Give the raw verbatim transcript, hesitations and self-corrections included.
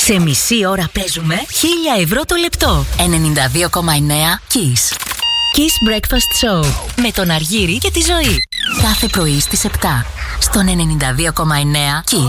Σε μισή ώρα παίζουμε χίλια ευρώ το λεπτό. ενενήντα δύο κόμμα εννέα Kiss. Kiss Breakfast Show με τον Αργύρη και τη Ζωή. Κάθε πρωί στις επτά στον ενενήντα δύο κόμμα εννέα Kiss.